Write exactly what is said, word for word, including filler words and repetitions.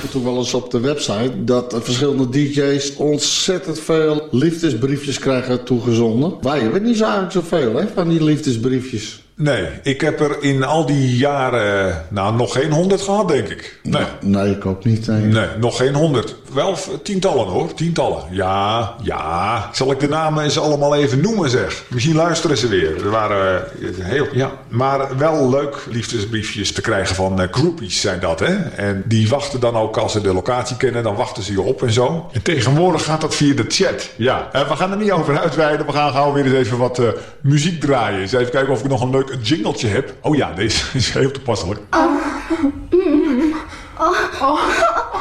en toe wel eens op de website dat verschillende D J's ontzettend veel liefdesbriefjes krijgen toegezonden. Wij hebben niet zo eigenlijk zoveel hè, van die liefdesbriefjes. Nee, ik heb er in al die jaren, nou, nog geen honderd gehad, denk ik. Nee, nee, nee ik ook niet. Nee. nee, nog geen honderd. Wel tientallen hoor, tientallen. Ja, ja. Zal ik de namen eens allemaal even noemen, zeg? Misschien luisteren ze weer. Er waren uh, heel, ja. Maar wel leuk liefdesbriefjes te krijgen van uh, groupies zijn dat, hè. En die wachten dan ook, als ze de locatie kennen, dan wachten ze je op en zo. En tegenwoordig gaat dat via de chat. Ja, uh, we gaan er niet over uitweiden. We gaan gauw weer eens even wat uh, muziek draaien. Eens even kijken of ik nog een leuk jingletje heb. Oh ja, deze is heel toepasselijk. Oh. Mm. Oh. Oh.